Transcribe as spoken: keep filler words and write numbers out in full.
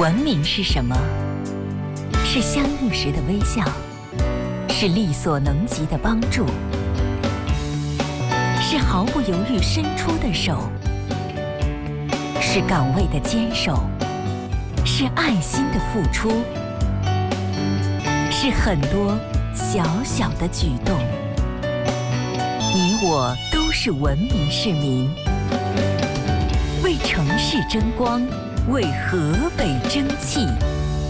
文明是什么？是相遇时的微笑，是力所能及的帮助，是毫不犹豫伸出的手，是岗位的坚守，是爱心的付出，是很多小小的举动。你我都是文明市民，为城市争光，为河北争气。